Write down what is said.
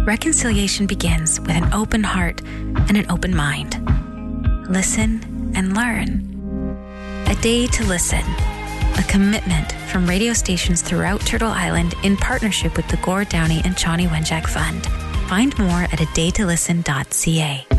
Reconciliation begins with an open heart and an open mind. Listen and learn. A Day to Listen, a commitment from radio stations throughout Turtle Island in partnership with the Gord Downie and Chani Wenjack Fund. Find more at adaytolisten.ca.